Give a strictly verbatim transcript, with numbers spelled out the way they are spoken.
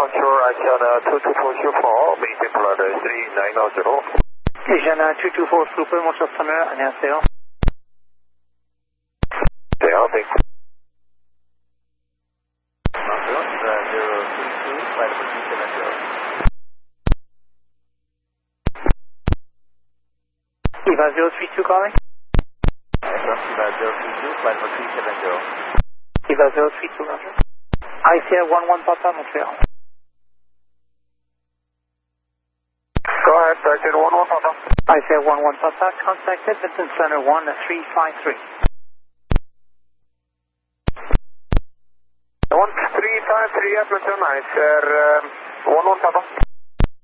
control Asiana two two four four, maintain flight three nine zero. Asiana two two four Super Motor Thunder, 안녕하세요. 네, 네. Eva zero three two calling. Eva zero three two, flight for three seven zero. Eva zero three two, roger. I C A one one Papa Montreal. Go ahead, Sergeant one one Papa. I C A one one Papa, contact Edmonton Center one three five three. one three five three Edmonton, I C A one one Papa.